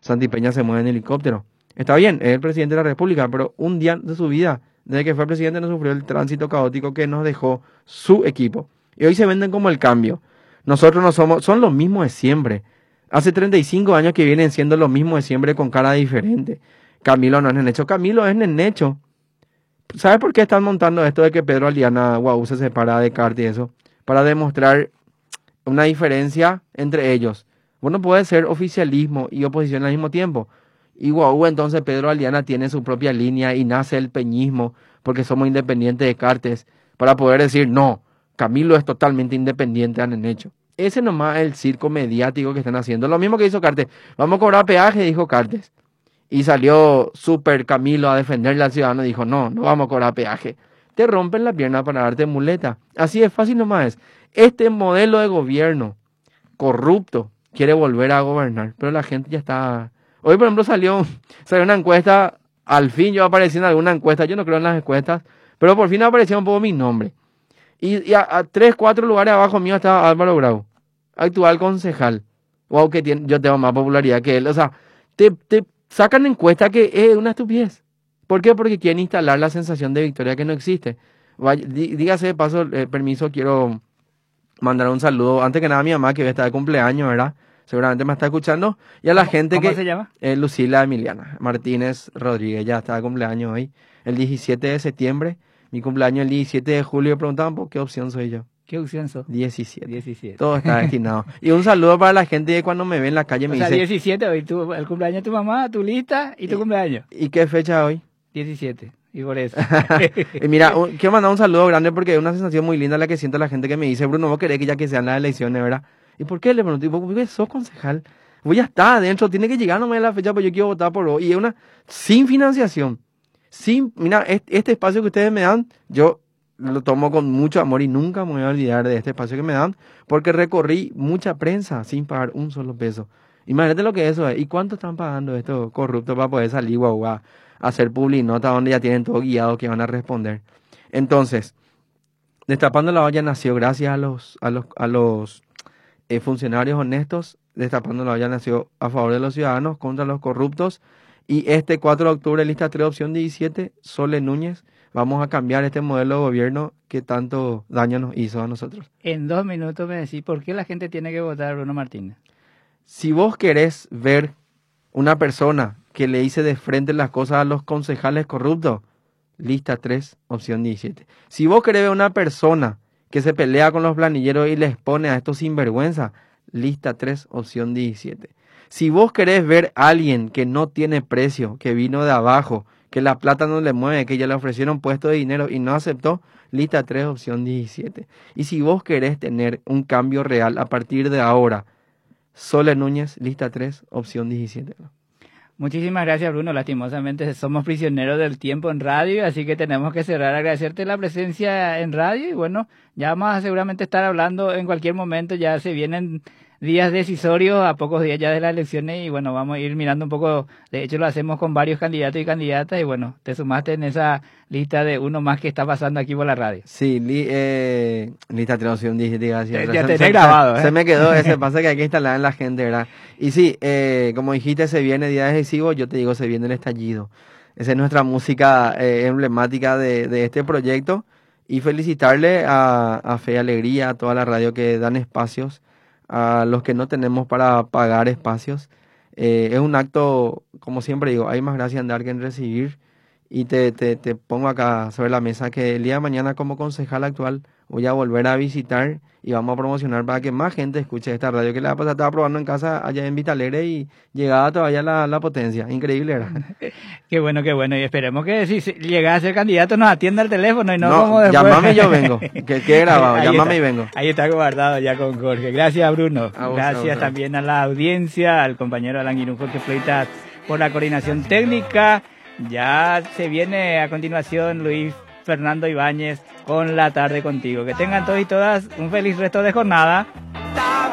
Santipeña se mueve en helicóptero. Está bien, es el presidente de la República, pero un día de su vida, desde que fue presidente, no sufrió el tránsito caótico que nos dejó su equipo. Y hoy se venden como el cambio. Nosotros no somos, son los mismos de siempre. Hace 35 años que vienen siendo los mismos de siempre con cara diferente. Camilo no es Nenecho, Camilo es Nenecho. ¿Sabes por qué están montando esto de que Pedro Aliana Guau se separa de Carti y eso? Para demostrar una diferencia entre ellos. Bueno, puede ser oficialismo y oposición al mismo tiempo. Y Guau, entonces Pedro Aliana tiene su propia línea y nace el peñismo porque somos independientes de Cartes para poder decir, no, Camilo es totalmente independiente de Nenecho. Ese nomás es el circo mediático que están haciendo. Lo mismo que hizo Cartes. Vamos a cobrar peaje, dijo Cartes. Y salió Super Camilo a defenderle al ciudadano y dijo, no, no vamos a cobrar peaje. Te rompen la pierna para darte muleta. Así es fácil nomás es. Este modelo de gobierno corrupto quiere volver a gobernar, pero la gente ya está... Hoy, por ejemplo, salió una encuesta, al fin yo aparecí en alguna encuesta, yo no creo en las encuestas, pero por fin apareció un poco mi nombre. Y a 3, 4 lugares abajo mío estaba Álvaro Grau, actual concejal. Wow, que yo tengo más popularidad que él. O sea, te sacan encuesta que es una estupidez. ¿Por qué? Porque quieren instalar la sensación de victoria que no existe. Dígase de paso, permiso, quiero mandar un saludo, antes que nada a mi mamá que está de cumpleaños, ¿verdad? Seguramente me está escuchando. Y a la gente que... ¿Cómo se llama? Lucila Emiliana Martínez Rodríguez, ya está de cumpleaños hoy. El 17 de septiembre, mi cumpleaños el 17 de julio. Preguntaban por qué opción soy yo. ¿Qué opción sos? 17. Todo está destinado. Y un saludo para la gente que cuando me ve en la calle me dice... 17, hoy el cumpleaños de tu mamá, tu lista y tu cumpleaños. ¿Y qué fecha hoy? 17. Y por eso. Y mira, quiero mandar un saludo grande porque es una sensación muy linda la que siento la gente que me dice, Bruno, vos querés que ya que sean las elecciones, ¿verdad? ¿Y por qué? Le pregunté, porque sos concejal. Vos ya está adentro, tiene que llegar nomás a la fecha, pues yo quiero votar por vos. Y es una, sin financiación. Mira, este espacio que ustedes me dan, yo lo tomo con mucho amor y nunca me voy a olvidar de este espacio que me dan, porque recorrí mucha prensa sin pagar un solo peso. Imagínate lo que eso es. ¿Y cuánto están pagando estos corruptos para poder salir, guau, a hacer public nota donde ya tienen todo guiado que van a responder? Entonces, Destapando la Olla nació gracias a los funcionarios honestos. Destapando la Olla nació a favor de los ciudadanos, contra los corruptos. Y este 4 de octubre, lista 3, opción 17, Sole Núñez, vamos a cambiar este modelo de gobierno que tanto daño nos hizo a nosotros. En 2 minutos me decís, ¿por qué la gente tiene que votar a Bruno Martínez? Si vos querés ver una persona que le dice de frente las cosas a los concejales corruptos, lista 3, opción 17. Si vos querés ver una persona que se pelea con los planilleros y les pone a estos sinvergüenza, lista 3, opción 17. Si vos querés ver a alguien que no tiene precio, que vino de abajo, que la plata no le mueve, que ya le ofrecieron puesto de dinero y no aceptó, lista 3, opción 17. Y si vos querés tener un cambio real a partir de ahora, Sole Núñez, lista 3, opción 17. Muchísimas gracias, Bruno. Lastimosamente somos prisioneros del tiempo en radio, así que tenemos que cerrar. Agradecerte la presencia en radio y bueno, ya vamos a seguramente estar hablando en cualquier momento. Ya se vienen días decisorios, a pocos días ya de las elecciones y bueno, vamos a ir mirando un poco. De hecho, lo hacemos con varios candidatos y candidatas y bueno, te sumaste en esa lista de uno más que está pasando aquí por la radio. Sí, lista 3, opción 17, gracias. Ya tenés grabado, ¿eh? Se me quedó ese, pasa que hay que instalar en la gente, ¿verdad? Y sí, como dijiste, se viene día decisivo, yo te digo, se viene el estallido. Esa es nuestra música emblemática de este proyecto y felicitarle a Fe y Alegría, a toda la radio que dan espacios a los que no tenemos para pagar espacios. Es un acto, como siempre digo, hay más gracia en dar que en recibir. Y te pongo acá sobre la mesa que el día de mañana como concejal actual voy a volver a visitar y vamos a promocionar para que más gente escuche esta radio que la pasada estaba probando en casa allá en Vitalegre y llegaba todavía la potencia. Increíble, ¿verdad? Qué bueno. Y esperemos que si llegás a ser candidato nos atienda el teléfono y no como después. Llámame y yo vengo. Que quede grabado. Llámame y vengo. Ahí está guardado ya con Jorge. Gracias, Bruno. Gracias también a la audiencia, al compañero Alan Guirún, Jorge Fleitas por la coordinación técnica. Ya se viene a continuación Luis Fernando Ibáñez con La Tarde Contigo. Que tengan todos y todas un feliz resto de jornada.